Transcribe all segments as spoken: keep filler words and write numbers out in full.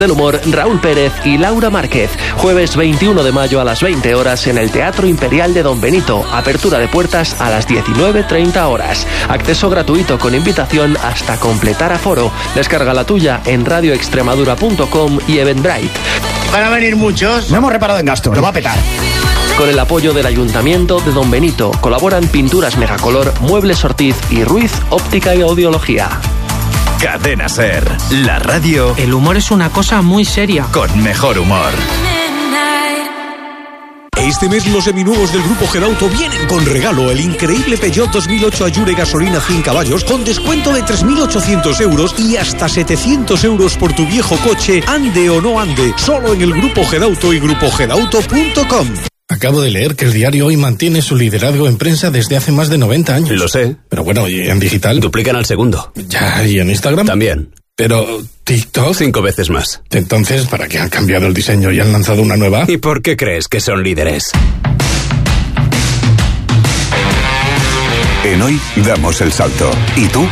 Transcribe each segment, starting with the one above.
del humor Raúl Pérez y Laura Márquez. Jueves veintiuno de mayo a las veinte horas en el Teatro Imperial de Don Benito. Apertura de puertas a las diecinueve treinta horas. Acceso gratuito con invitación hasta completar aforo. Descarga la tuya en radio extremadura punto com y Eventbrite. ¿Van a venir muchos? No hemos reparado en gasto, lo va a petar. Con el apoyo del Ayuntamiento de Don Benito colaboran Pinturas Megacolor, Muebles Ortiz y Ruiz Óptica y Audiología. Cadena Ser, la radio. El humor es una cosa muy seria. Con mejor humor. Este mes los seminuevos del Grupo Gedauto vienen con regalo: el increíble Peugeot dos mil ocho Allure gasolina cien caballos con descuento de tres mil ochocientos euros y hasta setecientos euros por tu viejo coche, ande o no ande, solo en el Grupo Gedauto y grupo gedauto punto com. Acabo de leer que el diario Hoy mantiene su liderazgo en prensa desde hace más de noventa años. Lo sé. Pero bueno, ¿y en digital? Duplican al segundo. Ya, ¿y en Instagram? También. Pero TikTok... Cinco veces más. Entonces, ¿para qué han cambiado el diseño y han lanzado una nueva? ¿Y por qué crees que son líderes? En Hoy damos el salto. ¿Y tú?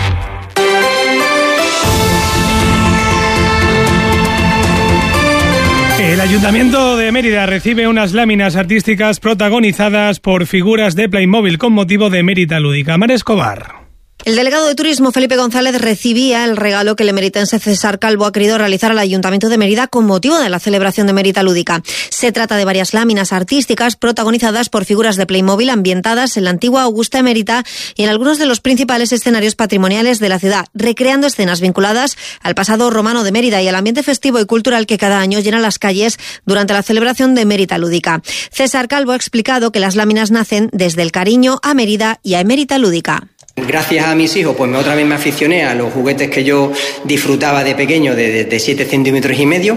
El Ayuntamiento de Mérida recibe unas láminas artísticas protagonizadas por figuras de Playmobil con motivo de Mérida Lúdica. Mar Escobar. El delegado de Turismo, Felipe González, recibía el regalo que el emeritense César Calvo ha querido realizar al Ayuntamiento de Mérida con motivo de la celebración de Mérida Lúdica. Se trata de varias láminas artísticas protagonizadas por figuras de Playmobil ambientadas en la antigua Augusta Emérita y en algunos de los principales escenarios patrimoniales de la ciudad, recreando escenas vinculadas al pasado romano de Mérida y al ambiente festivo y cultural que cada año llena las calles durante la celebración de Mérida Lúdica. César Calvo ha explicado que las láminas nacen desde el cariño a Mérida y a Mérida Lúdica. Gracias a mis hijos, pues otra vez me aficioné a los juguetes que yo disfrutaba de pequeño, de siete centímetros y medio.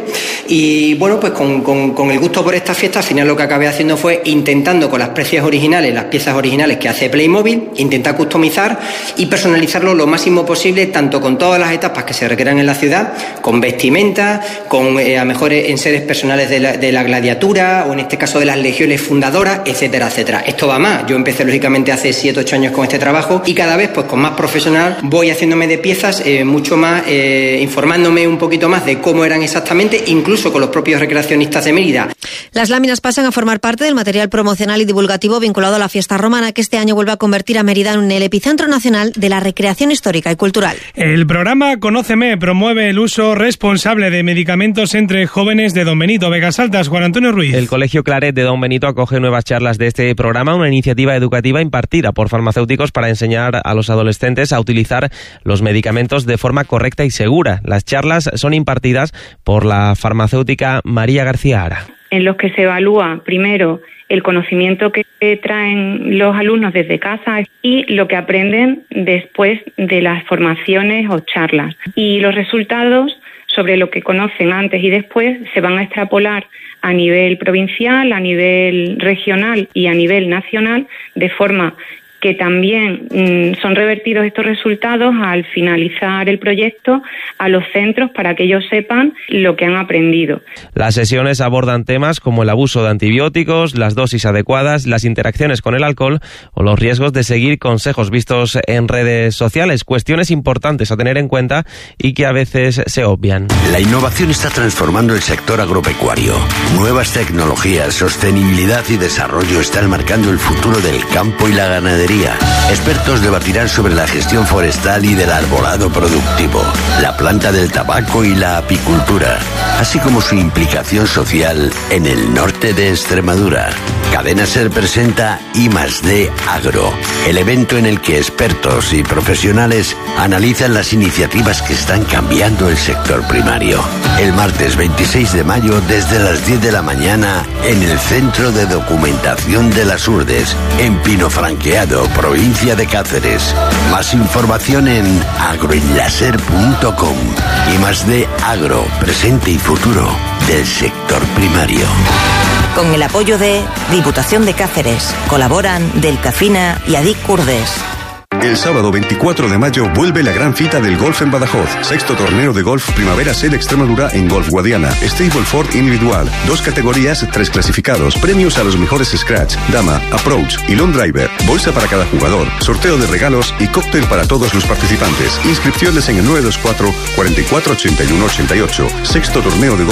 Y bueno, pues con, con, con el gusto por esta fiesta, al final lo que acabé haciendo fue intentando con las piezas originales, las piezas originales que hace Playmobil, intentar customizar y personalizarlo lo máximo posible, tanto con todas las etapas que se requieran en la ciudad, con vestimenta, con eh, a mejores enseres personales de la, de la gladiatura, o en este caso de las legiones fundadoras, etcétera, etcétera. Esto va más. Yo empecé lógicamente hace siete ocho años con este trabajo y cada vez pues con más profesional voy haciéndome de piezas eh, mucho más, eh, informándome un poquito más de cómo eran exactamente, incluso con los propios recreacionistas de Mérida. Las láminas pasan a formar parte del material promocional y divulgativo vinculado a la fiesta romana, que este año vuelve a convertir a Mérida en el epicentro nacional de la recreación histórica y cultural. El programa Conóceme promueve el uso responsable de medicamentos entre jóvenes de Don Benito. Vegas Altas, Juan Antonio Ruiz. El Colegio Claret de Don Benito acoge nuevas charlas de este programa, una iniciativa educativa impartida por farmacéuticos para enseñar a los adolescentes a utilizar los medicamentos de forma correcta y segura. Las charlas son impartidas por la farmacéutica María García Ara. En los que se evalúa primero el conocimiento que traen los alumnos desde casa y lo que aprenden después de las formaciones o charlas. Y los resultados sobre lo que conocen antes y después se van a extrapolar a nivel provincial, a nivel regional y a nivel nacional, de forma que también mmm, son revertidos estos resultados al finalizar el proyecto a los centros para que ellos sepan lo que han aprendido. Las sesiones abordan temas como el abuso de antibióticos, las dosis adecuadas, las interacciones con el alcohol o los riesgos de seguir consejos vistos en redes sociales, cuestiones importantes a tener en cuenta y que a veces se obvian. La innovación está transformando el sector agropecuario. Nuevas tecnologías, sostenibilidad y desarrollo están marcando el futuro del campo y la ganadería. Expertos debatirán sobre la gestión forestal y del arbolado productivo, la planta del tabaco y la apicultura, así como su implicación social en el norte de Extremadura. Cadena Ser presenta I más D Agro, el evento en el que expertos y profesionales analizan las iniciativas que están cambiando el sector primario. El martes veintiséis de mayo desde las diez de la mañana en el Centro de Documentación de las Urdes, en Pinofranqueado, provincia de Cáceres. Más información en agroenlaser punto com. I más D Agro, presente y futuro del sector primario. Con el apoyo de Diputación de Cáceres, colaboran Delcafina y Adic Urdes. El sábado veinticuatro de mayo vuelve la gran cita del golf en Badajoz. Sexto torneo de golf Primavera Sede Extremadura en Golf Guadiana. Stableford individual. Dos categorías, tres clasificados. Premios a los mejores scratch, dama, approach y long driver. Bolsa para cada jugador. Sorteo de regalos y cóctel para todos los participantes. Inscripciones en el nueve dos cuatro, cuarenta y cuatro, ochenta y uno, ochenta y ocho. Sexto torneo de golf